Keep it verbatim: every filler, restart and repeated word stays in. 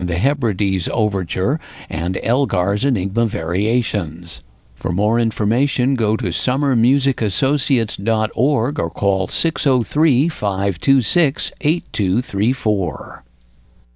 and the Hebrides Overture, and Elgar's Enigma Variations. For more information, go to summer music associates dot org or call six oh three, five two six, eight two three four.